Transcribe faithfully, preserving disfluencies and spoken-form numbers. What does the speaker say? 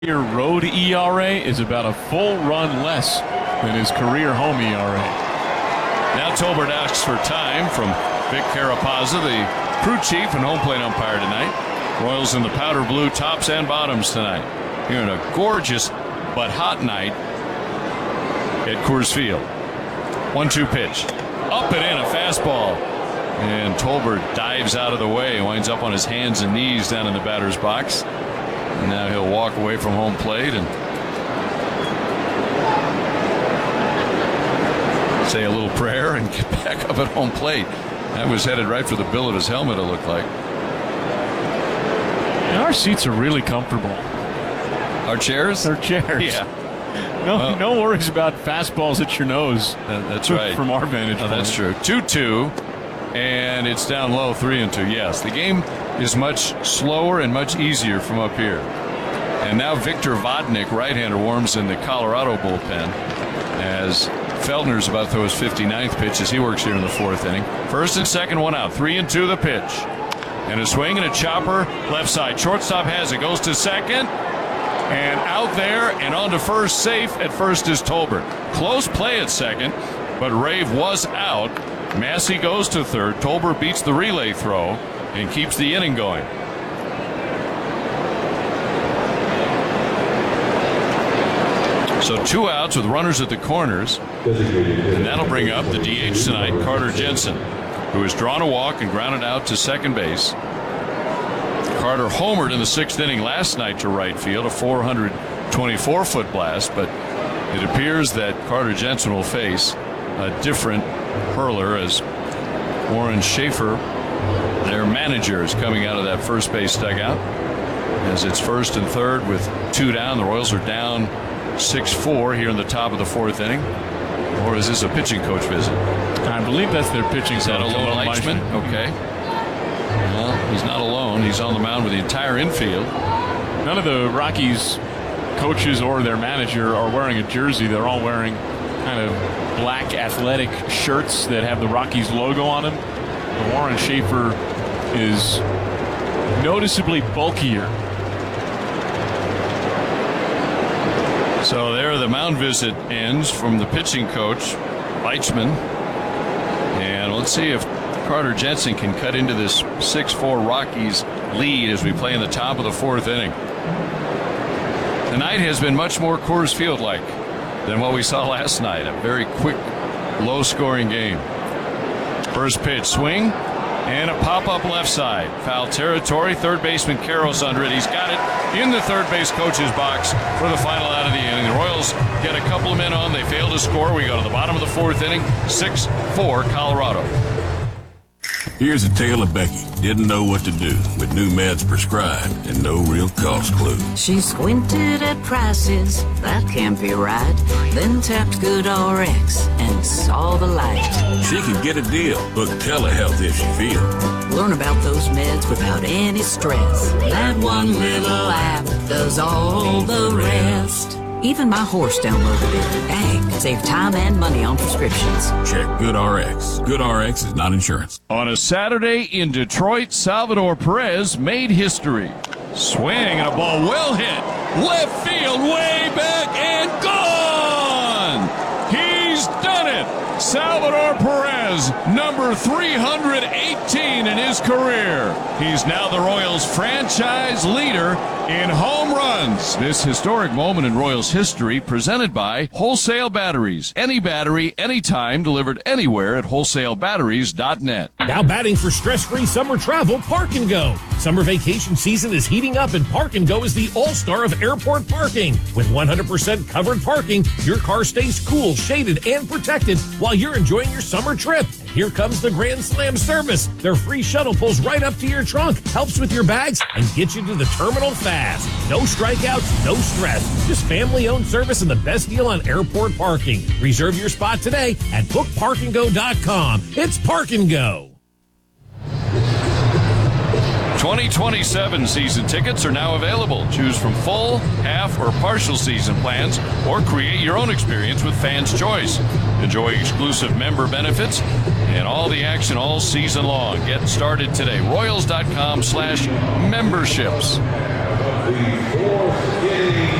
Your road E R A is about a full run less than his career home E R A. Now Tolbert asks for time from Vic Carapazza, the crew chief and home plate umpire tonight. Royals in the powder blue tops and bottoms tonight. Here in a gorgeous but hot night at Coors Field. one two pitch. Up and in, a fastball. And Tolbert dives out of the way, winds up on his hands and knees down in the batter's box. And now he'll walk away from home plate and say a little prayer and get back up at home plate. That was headed right for the bill of his helmet, it looked like. And our seats are really comfortable. Our chairs? Our chairs. Yeah. No, well, no worries about fastballs at your nose. That, that's right. From our vantage oh, point. That's true. two two, and it's down low, three and two. Yes, the game is much slower and much easier from up here. And now Victor Vodnik, right-hander, warms in the Colorado bullpen as Feldner's about to throw his fifty-ninth pitch as he works here in the fourth inning. First and second, one out. Three and two the pitch. And a swing and a chopper left side. Shortstop has it. Goes to second. And out there and on to first, safe at first is Tolbert. Close play at second, but Rave was out. Massey goes to third. Tolbert beats the relay throw and keeps the inning going. So two outs with runners at the corners. And that'll bring up the D H tonight, Carter Jensen, who has drawn a walk and grounded out to second base. Carter homered in the sixth inning last night to right field, a four hundred twenty-four foot blast, but it appears that Carter Jensen will face a different hurler as Warren Schaefer, their manager, is coming out of that first base dugout. As it's first and third with two down, the Royals are down six four here in the top of the fourth inning. Or is this a pitching coach visit? I believe that's their pitching. Is that a lone Leichman? Okay. Well, he's not alone. He's on the mound with the entire infield. None of the Rockies coaches or their manager are wearing a jersey. They're all wearing kind of black athletic shirts that have the Rockies logo on them. The Warren Schaefer is noticeably bulkier. So there the mound visit ends from the pitching coach, Leichman. And let's see if Carter Jensen can cut into this six four Rockies lead as we play in the top of the fourth inning. Tonight has been much more Coors Field-like than what we saw last night. A very quick, low-scoring game. First pitch, swing, and a pop-up left side. Foul territory. Third baseman Karros under it. He's got it in the third base coach's box for the final out of the inning. The Royals get a couple of men on. They fail to score. We go to the bottom of the fourth inning. six four Colorado. Here's a tale of Becky. Didn't know what to do with new meds prescribed and no real cost clue. She squinted at prices, that can't be right. Then tapped GoodRx and saw the light. She can get a deal. Book telehealth if she feels. Learn about those meds without any stress. That one little app does all the rest. Even my horse downloaded it. Ag, save time and money on prescriptions. Check GoodRx. GoodRx is not insurance. On a Saturday in Detroit, Salvador Perez made history. Swing and a ball well hit. Left field, way back and gone! He's done it! Salvador Perez, number three hundred eighteen in his career. He's now the Royals franchise leader in home runs. This historic moment in Royals history presented by Wholesale Batteries. Any battery, anytime, delivered anywhere at wholesale batteries dot net. Now batting for stress-free summer travel, Park and Go. Summer vacation season is heating up, and Park and Go is the all-star of airport parking. With one hundred percent covered parking, your car stays cool, shaded, and protected while you're enjoying your summer trip. And here comes the Grand Slam service. Their free shuttle pulls right up to your trunk, helps with your bags, and gets you to the terminal fast. No strikeouts, no stress. Just family-owned service and the best deal on airport parking. Reserve your spot today at book park and go dot com. It's Park and Go. twenty twenty-seven season tickets are now available. Choose from full, half, or partial season plans, or create your own experience with Fans Choice. Enjoy exclusive member benefits and all the action all season long. Get started today. Royals dot com slash memberships. The fourth